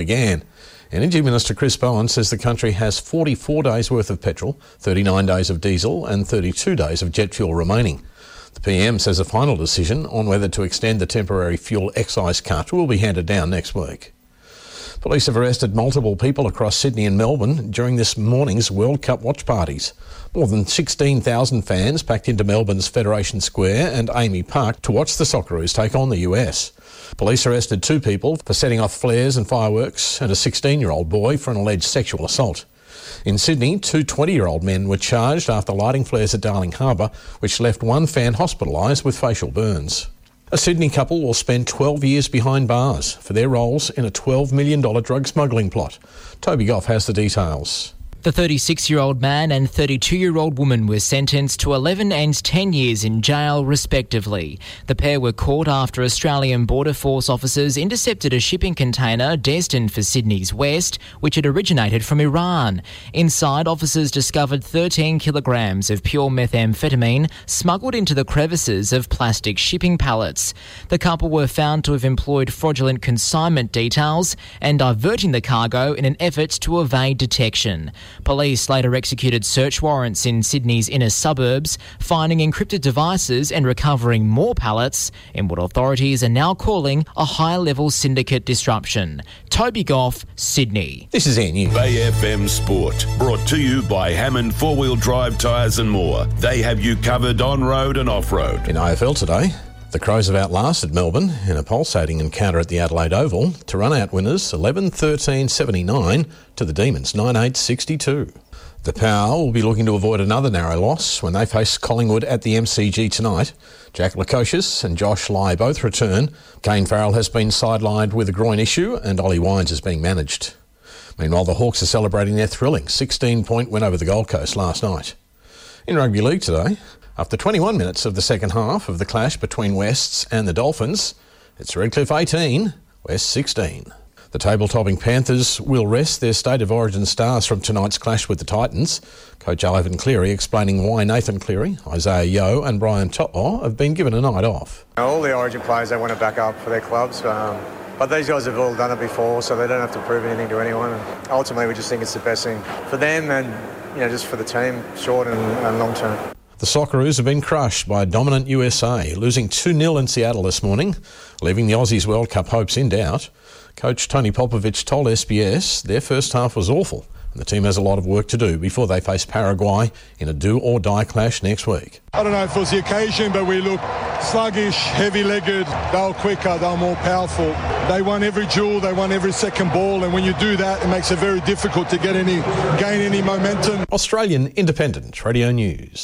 began. Energy Minister Chris Bowen says the country has 44 days worth of petrol, 39 days of diesel and 32 days of jet fuel remaining. The PM says a final decision on whether to extend the temporary fuel excise cut will be handed down next week. Police have arrested multiple people across Sydney and Melbourne during this morning's World Cup watch parties. More than 16,000 fans packed into Melbourne's Federation Square and Amy Park to watch the Socceroos take on the US. Police arrested 2 people for setting off flares and fireworks and a 16-year-old boy for an alleged sexual assault. In Sydney, 2 20-year-old men were charged after lighting flares at Darling Harbour, which left one fan hospitalised with facial burns. A Sydney couple will spend 12 years behind bars for their roles in a $12 million drug smuggling plot. Toby Goff has the details. The 36-year-old man and 32-year-old woman were sentenced to 11 and 10 years in jail, respectively. The pair were caught after Australian Border Force officers intercepted a shipping container destined for Sydney's west, which had originated from Iran. Inside, officers discovered 13 kilograms of pure methamphetamine smuggled into the crevices of plastic shipping pallets. The couple were found to have employed fraudulent consignment details and diverting the cargo in an effort to evade detection. Police later executed search warrants in Sydney's inner suburbs, finding encrypted devices and recovering more pallets in what authorities are now calling a high-level syndicate disruption. Toby Goff, Sydney. This is Air News. Bay FM Sport, brought to you by Hammond 4-Wheel Drive Tyres and more. They have you covered on-road and off-road. In AFL today, the Crows have outlasted Melbourne in a pulsating encounter at the Adelaide Oval to run out winners 11-13-79 to the Demons 9-8-62. The Power will be looking to avoid another narrow loss when they face Collingwood at the MCG tonight. Jack Lukosius and Josh Lai both return. Kane Farrell has been sidelined with a groin issue and Ollie Wines is being managed. Meanwhile, the Hawks are celebrating their thrilling 16-point win over the Gold Coast last night. In rugby league today, after 21 minutes of the second half of the clash between Wests and the Dolphins, it's Redcliffe 18, West 16. The table-topping Panthers will rest their State of Origin stars from tonight's clash with the Titans. Coach Ivan Cleary explaining why Nathan Cleary, Isaiah Yeo and Brian To'o have been given a night off. All the Origin players, they want to back up for their clubs, but these guys have all done it before, so they don't have to prove anything to anyone. And ultimately, we just think it's the best thing for them and just for the team, short and long term. The Socceroos have been crushed by a dominant USA, losing 2-0 in Seattle this morning, leaving the Aussies' World Cup hopes in doubt. Coach Tony Popovich told SBS their first half was awful and the team has a lot of work to do before they face Paraguay in a do-or-die clash next week. I don't know if it was the occasion, but we looked sluggish, heavy-legged. They were quicker, they were more powerful. They won every duel, they won every second ball, and when you do that, it makes it very difficult to gain any momentum. Australian Independent Radio News.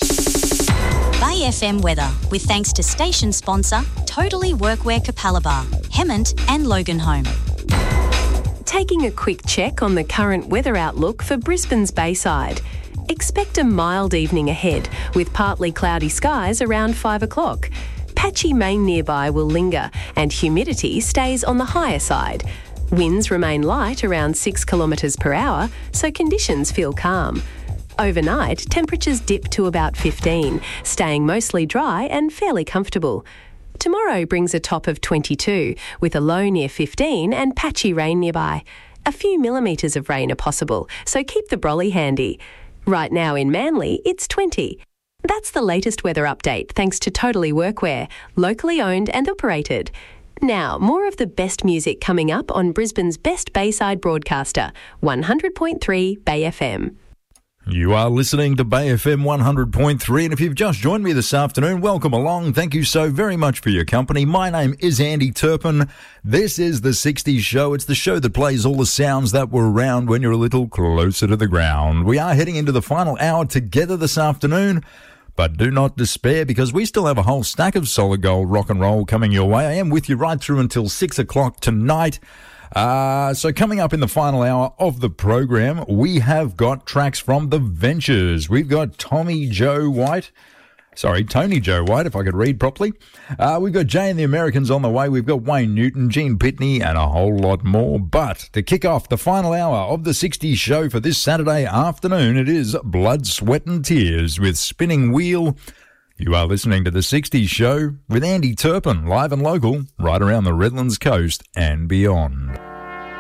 Bay FM weather, with thanks to station sponsor Totally Workwear Capalaba, Hemmant and Loganholme. Taking a quick check on the current weather outlook for Brisbane's Bayside. Expect a mild evening ahead, with partly cloudy skies around 5 o'clock. Patchy rain nearby will linger, and humidity stays on the higher side. Winds remain light around 6 kilometres per hour, so conditions feel calm. Overnight, temperatures dip to about 15, staying mostly dry and fairly comfortable. Tomorrow brings a top of 22, with a low near 15 and patchy rain nearby. A few millimetres of rain are possible, so keep the brolly handy. Right now in Manly, it's 20. That's the latest weather update thanks to Totally Workwear, locally owned and operated. Now, more of the best music coming up on Brisbane's best Bayside broadcaster, 100.3 Bay FM. You are listening to Bay FM 100.3, and if you've just joined me this afternoon, welcome along. Thank you so very much for your company. My name is Andy Turpin. This is the 60s Show. It's the show that plays all the sounds that were around when you're a little closer to the ground. We are heading into the final hour together this afternoon, but do not despair because we still have a whole stack of solid gold rock and roll coming your way. I am with you right through until 6 o'clock tonight. So coming up in the final hour of the program, we have got tracks from The Ventures. We've got Tony Joe White, if I could read properly. We've got Jay and the Americans on the way. We've got Wayne Newton, Gene Pitney, and a whole lot more. But to kick off the final hour of the 60s Show for this Saturday afternoon, it is Blood, Sweat and Tears with Spinning Wheel. You are listening to the 60s Show with Andy Turpin, live and local, right around the Redlands coast and beyond.